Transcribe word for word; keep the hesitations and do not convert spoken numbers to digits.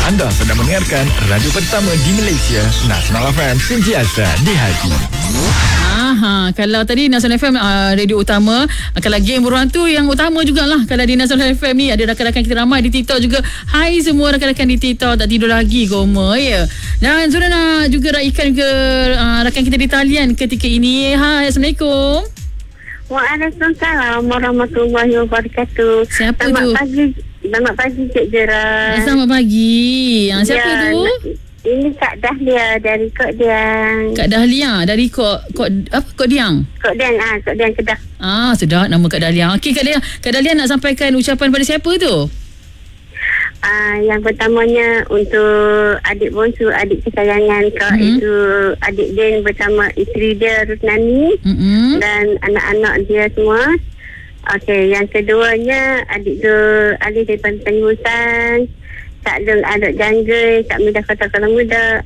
Anda sedang mendengarkan radio pertama di Malaysia, Nasional F M, sentiasa di hati. Aha, kalau tadi Nasional F M uh, radio utama, uh, kalau game buruan tu yang utama jugalah. Kalau di Nasional F M ni ada rakan-rakan kita ramai di TikTok juga. Hai semua rakan-rakan di TikTok, tak tidur lagi Goma ya. Dan sudah nak juga raikan ke uh, rakan kita di talian ketika ini. Hai, Assalamualaikum. Waalaikumsalam warahmatullahi wabarakatuh. Siapa Selamat tu? pagi. Selamat pagi Cik Jera. Selamat pagi. Ha, siapa ya, tu? Ini Kak Dahlia dari Kok Diang. Kak Dahlia dari Kok Kok apa Kok Diang. Kok Diang ah, Kok Diang Kedah. Ah, sedap nama Kak Dahlia. Okey Kak Dahlia, Kak Dahlia nak sampaikan ucapan pada siapa tu? Ah, yang pertamanya untuk adik bongsu, adik kesayangan Kak, Mm-hmm. itu adik Din bersama isteri dia Rusnani Hmm. dan anak-anak dia semua. Okey, yang keduanya adik tu Ali daripada Tanjung Hutan, Kak Dul Aduk Janggai, Kak Midah Kota Kuala Muda,